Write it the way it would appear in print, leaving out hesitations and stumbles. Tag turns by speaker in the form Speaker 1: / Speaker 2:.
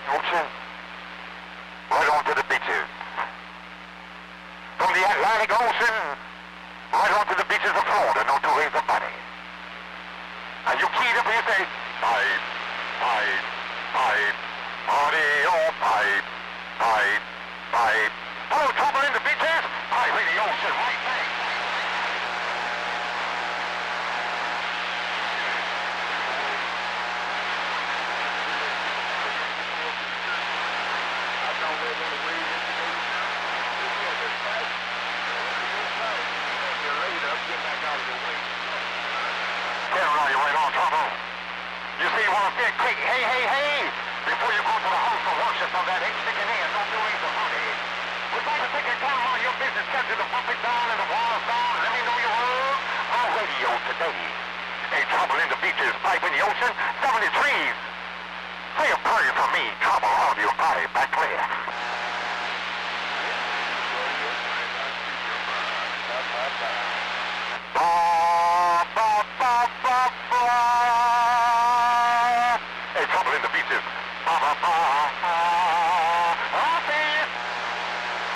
Speaker 1: Ocean, right on to the beaches. From the Atlantic Ocean, right on to the beaches of Florida, no two ways about it. Are you keyed up when you say, pipe, pipe, pipe, audio, pipe, pipe, pipe. Hello, trouble in the beaches, pipe in the ocean, right back. Caroline, you're right on, trouble. You see, you want to be quick. Hey, hey, hey! Before you go to the house of worship of that ain't sticking in, don't do anything about it. We'd like to take a time on your business, set to the bumping down and the walls down. Let me know you heard our radio today. Hey, trouble in the beaches, pipe in the ocean, 73s. Say a prayer for me, trouble on your body, back clear. Hey, trouble in the beaches.